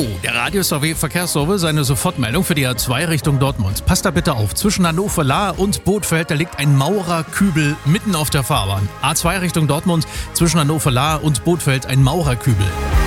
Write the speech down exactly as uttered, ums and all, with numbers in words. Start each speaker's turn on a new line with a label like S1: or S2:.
S1: Oh, der Radio-S V W-Verkehrsservice, eine Sofortmeldung für die A zwei Richtung Dortmund. Passt da bitte auf, zwischen Hannover-Lahr und Bothfeld, da liegt ein Maurerkübel mitten auf der Fahrbahn. A zwei Richtung Dortmund, zwischen Hannover-Lahr und Bothfeld ein Maurerkübel.